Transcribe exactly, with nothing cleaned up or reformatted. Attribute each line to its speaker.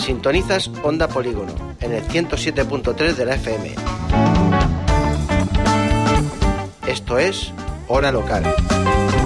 Speaker 1: Sintonizas Onda Polígono en el ciento siete punto tres de la F M. Esto es Hora Local.